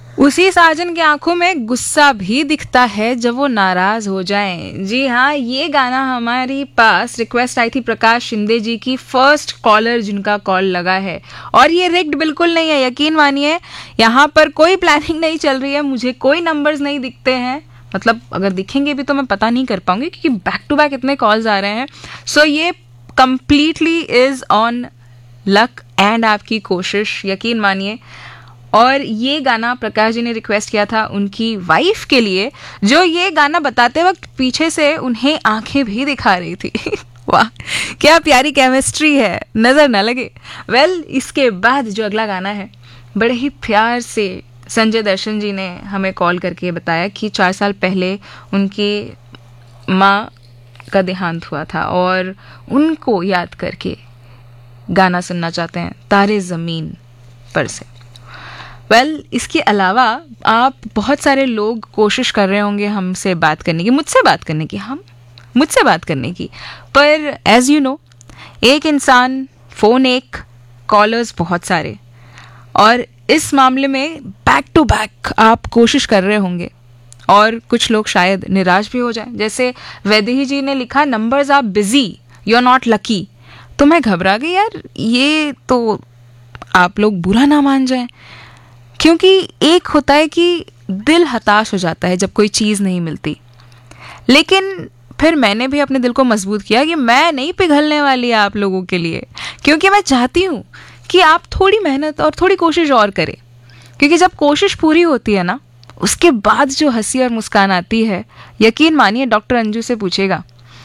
उसी साजन की आंखों में गुस्सा भी दिखता है जब वो नाराज हो जाएं। जी हाँ, ये गाना हमारी पास रिक्वेस्ट आई थी प्रकाश शिंदे जी की, फर्स्ट कॉलर जिनका कॉल लगा है। और ये रिग्ड बिल्कुल नहीं है, यकीन मानिए। यहाँ पर कोई प्लानिंग नहीं चल रही है, मुझे कोई नंबर्स नहीं दिखते हैं, मतलब अगर दिखेंगे भी तो मैं पता नहीं कर पाऊंगी क्योंकि बैक टू बैक इतने कॉल्स आ रहे हैं। सो ये completely is on luck and आपकी कोशिश, यकीन मानिए। और ये गाना प्रकाश जी ने रिक्वेस्ट किया था उनकी वाइफ के लिए, जो ये गाना बताते वक्त पीछे से उन्हें आंखें भी दिखा रही थी। वाह, क्या प्यारी केमिस्ट्री है, नजर न लगे। वेल, इसके बाद जो अगला गाना है, बड़े ही प्यार से संजय दर्शन जी ने हमें कॉल करके बताया कि 4 साल पहले उनकी माँ का देहांत हुआ था और उनको याद करके गाना सुनना चाहते हैं, तारे ज़मीन पर से। वेल, इसके अलावा आप बहुत सारे लोग कोशिश कर रहे होंगे हमसे बात करने की, मुझसे बात करने की, पर एज यू नो, एक इंसान, फ़ोन एक, कॉलर्स बहुत सारे, और इस मामले में बैक टू बैक आप कोशिश कर रहे होंगे और कुछ लोग शायद निराश भी हो जाएं। जैसे वैदेही जी ने लिखा, numbers are busy, you are not lucky. तो मैं घबरा गई, यार ये तो आप लोग बुरा ना मान जाएं, क्योंकि एक होता है कि दिल हताश हो जाता है जब कोई चीज़ नहीं मिलती, लेकिन फिर मैंने भी अपने दिल को मजबूत किया कि मैं नहीं पिघलने वाली आप लोगों के लिए, क्योंकि मैं चाहती हूँ कि आप थोड़ी मेहनत और थोड़ी कोशिश और करें, क्योंकि जब कोशिश पूरी होती है ना, उसके बाद जो हंसी और मुस्कान आती है, यकीन मानिए डॉक्टर अंजू से पूछेगा।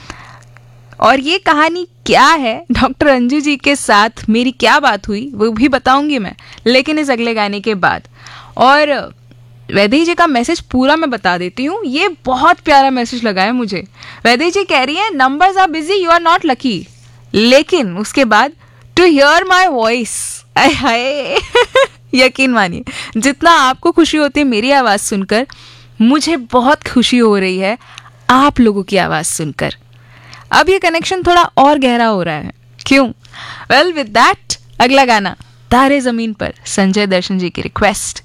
और ये कहानी क्या है, डॉक्टर अंजू जी के साथ मेरी क्या बात हुई, वो भी बताऊंगी मैं, लेकिन इस अगले गाने के बाद। और वैदेही जी का मैसेज पूरा मैं बता देती हूँ, ये बहुत प्यारा मैसेज लगा है मुझे। वैदेही जी कह रही है, numbers are busy, you are not lucky, लेकिन उसके बाद टू हियर माई वॉइस, हाय यकीन मानिए, जितना आपको खुशी होती है मेरी आवाज़ सुनकर, मुझे बहुत खुशी हो रही है आप लोगों की आवाज़ सुनकर। अब ये कनेक्शन थोड़ा और गहरा हो रहा है, क्यों? वेल, विद दैट अगला गाना, तारे ज़मीन पर, संजय दर्शन जी की रिक्वेस्ट।